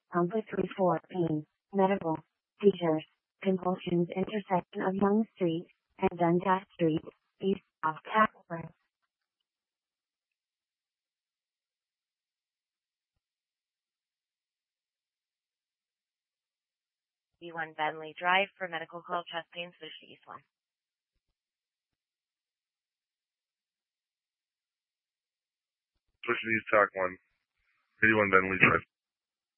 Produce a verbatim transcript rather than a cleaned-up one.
Compulsory pain, medical, seizures, convulsions intersection of Young Street and Dundas Street, east of Capri. B one Bentley Drive for medical call, chest pain, switch to East one. Switch to East Tac one. eighty-one Bentley Drive.